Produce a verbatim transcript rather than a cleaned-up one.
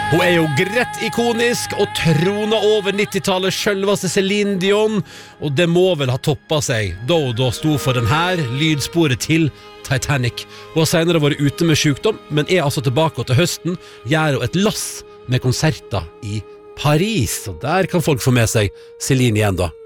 Hun er jo greit ikonisk og troner over nittitallet selveste Celine Dion, og det må vel ha toppet seg da hun da sto for den her lydsporet til Titanic. Hun har senere vært ute med sykdom, men er altså tilbake til høsten, gjør hun et lass med konserter i Paris, og der kan folk få med seg Celine igjen da.